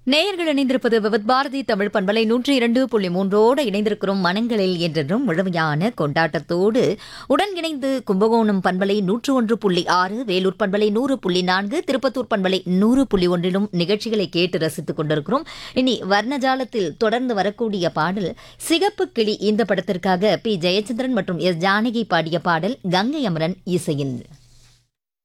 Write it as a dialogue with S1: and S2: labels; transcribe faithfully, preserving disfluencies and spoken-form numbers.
S1: நேயர்கள் இணைந்திருப்பது விவித் பாரதி தமிழ் பண்பலை நூற்றி இரண்டு புள்ளி மூன்றோடு இணைந்திருக்கிறோம். மனங்களில் என்றென்றும் முழுமையான கொண்டாட்டத்தோடு உடன் இணைந்து கும்பகோணம் பண்பலை நூற்று ஒன்று புள்ளி ஆறு, வேலூர் பண்பலை நூறு புள்ளி நான்கு, திருப்பத்தூர் பண்பலை நூறு புள்ளி ஒன்றிலும் நிகழ்ச்சிகளை கேட்டு ரசித்துக் கொண்டிருக்கிறோம். இனி வர்ணஜாலத்தில் தொடர்ந்து வரக்கூடிய பாடல் சிகப்பு கிளி. இந்த படத்திற்காக பி ஜெயச்சந்திரன் மற்றும் எஸ் ஜானகி பாடிய பாடல் கங்கை அமரன் இசையில்.